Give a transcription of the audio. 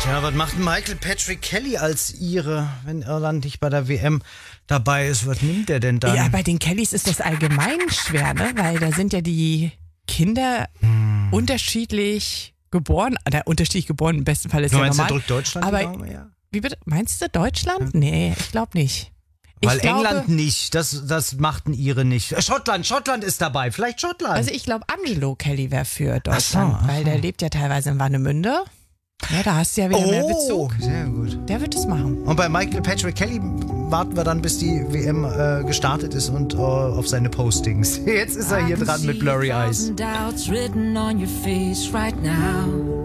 Ja, was macht Michael Patrick Kelly als Ire, wenn Irland nicht bei der WM dabei ist? Was nimmt der denn dann? Ja, bei den Kellys ist das allgemein schwer, ne? Weil da sind ja die Kinder unterschiedlich geboren. Unterschiedlich geboren, im besten Fall ist ja normal. Du drückt Deutschland aber die Daumen, ja? Wie bitte? Meinst du Deutschland? Nee, ich glaube nicht. Weil England nicht, das macht ein Ire nicht. Schottland ist dabei, vielleicht Schottland. Also ich glaube, Angelo Kelly wäre für Deutschland, Ach so. weil der lebt ja teilweise in Warnemünde. Ja, da hast du ja wieder mehr Bezug. Sehr gut. Der wird es machen. Und bei Michael Patrick Kelly warten wir dann, bis die WM gestartet ist und auf seine Postings. Jetzt ist er hier dran mit Blurry Eyes. Doubts written on your face right now.